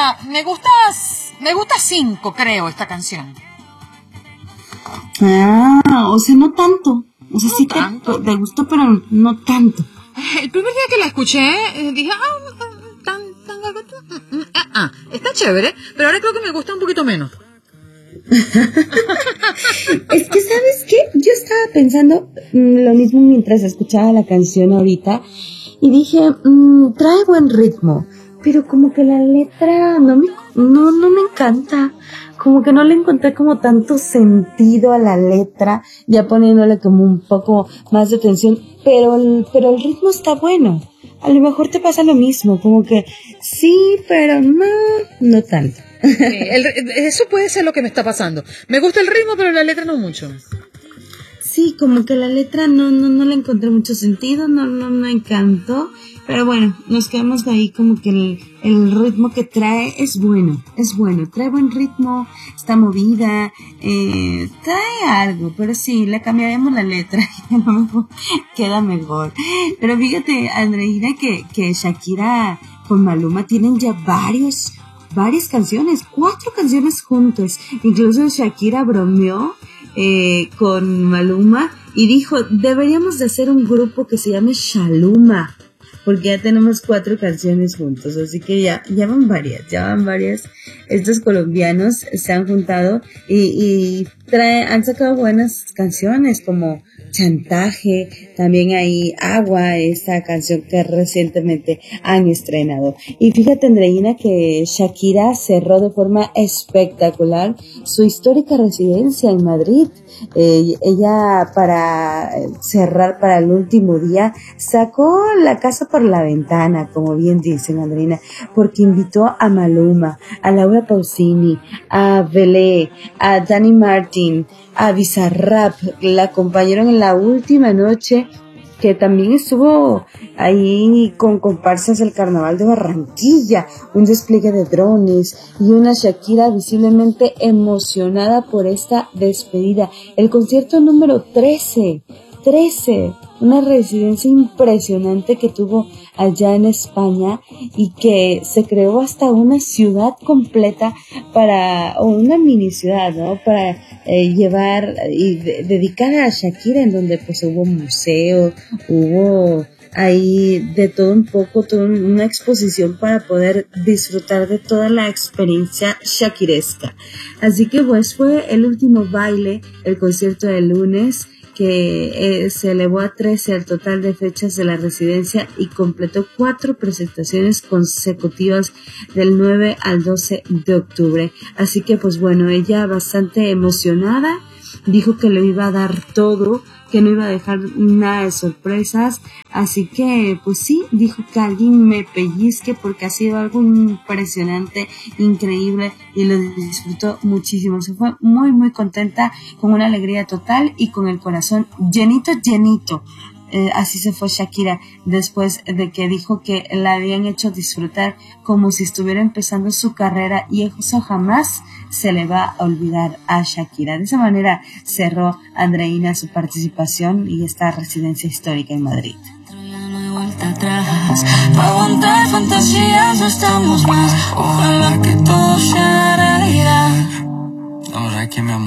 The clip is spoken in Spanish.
Mira, me gusta 5, creo, esta canción. O sea, no tanto. O sea, No sí tanto. te gustó, pero no tanto. El primer día que la escuché, dije, está chévere, pero ahora creo que me gusta un poquito menos. Es que, ¿sabes qué? Yo estaba pensando lo mismo mientras escuchaba la canción ahorita y dije, trae buen ritmo, pero como que la letra no me encanta, como que no le encontré como tanto sentido a la letra, ya poniéndole como un poco más de atención, pero el ritmo está bueno. A lo mejor te pasa lo mismo, como que sí, pero no tanto. Eso puede ser lo que me está pasando. Me gusta el ritmo, pero la letra no mucho. Sí, como que la letra no le encontré mucho sentido, no me encantó, pero bueno, nos quedamos ahí como que el ritmo que trae es bueno, trae buen ritmo, está movida, trae algo, pero sí, le cambiaremos la letra y a lo mejor queda mejor. Pero fíjate, Andreina, que Shakira con Maluma tienen ya varias canciones, 4 canciones juntos, incluso Shakira bromeó con Maluma y dijo, deberíamos de hacer un grupo que se llame Shaluma, porque ya tenemos 4 canciones juntos, así que ya van varias. Estos colombianos se han juntado y han sacado buenas canciones como Chantaje, también hay Agua, esta canción que recientemente han estrenado. Y fíjate, Andreina, que Shakira cerró de forma espectacular su histórica residencia en Madrid. Ella, para cerrar, para el último día, sacó la casa por la ventana, como bien dicen, Andreina, porque invitó a Maluma, a Laura Pausini, a Belé, a Dani Martin, a Bizarrap. La acompañaron en la última noche, que también estuvo ahí con comparsas del Carnaval de Barranquilla, un despliegue de drones y una Shakira visiblemente emocionada por esta despedida. El concierto número 13, una residencia impresionante que tuvo allá en España y que se creó hasta una ciudad completa o una mini ciudad, ¿no? Para llevar y dedicar a Shakira, en donde pues hubo museo, hubo ahí de todo un poco, toda una exposición para poder disfrutar de toda la experiencia shakiresca. Así que pues fue el último baile, el concierto del lunes, que se elevó a 13 el total de fechas de la residencia y completó 4 presentaciones consecutivas del 9 al 12 de octubre. Así que pues bueno, ella bastante emocionada, dijo que lo iba a dar todo, que no iba a dejar nada de sorpresas, así que pues sí, dijo que alguien me pellizque porque ha sido algo impresionante, increíble y lo disfrutó muchísimo. Se fue muy muy contenta, con una alegría total y con el corazón llenito. Así se fue Shakira después de que dijo que la habían hecho disfrutar como si estuviera empezando su carrera, y eso jamás se le va a olvidar a Shakira. De esa manera cerró Andreina su participación y esta residencia histórica en Madrid. Para aguantar fantasías no estamos más. Ojalá que todo sea realidad. Ahora que mi amor